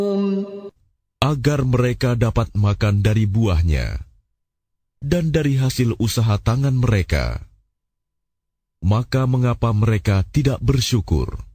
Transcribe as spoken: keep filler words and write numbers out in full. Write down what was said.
agar mereka dapat makan dari buahnya dan dari hasil usaha tangan mereka. Maka mengapa mereka tidak bersyukur?